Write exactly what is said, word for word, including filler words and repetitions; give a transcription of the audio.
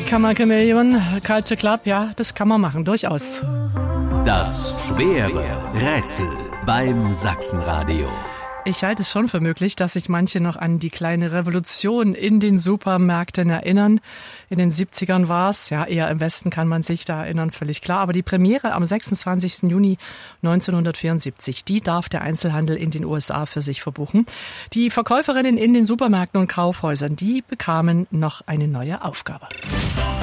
Kammerchameleon, Culture Club, ja, das kann man machen, durchaus. Das schwere Rätsel beim Sachsenradio. Ich halte es schon für möglich, dass sich manche noch an die kleine Revolution in den Supermärkten erinnern. In den siebzigern war es, ja, eher im Westen kann man sich da erinnern, völlig klar. Aber die Premiere am sechsundzwanzigsten Juni neunzehnhundertvierundsiebzig, die darf der Einzelhandel in den U S A für sich verbuchen. Die Verkäuferinnen in den Supermärkten und Kaufhäusern, die bekamen noch eine neue Aufgabe.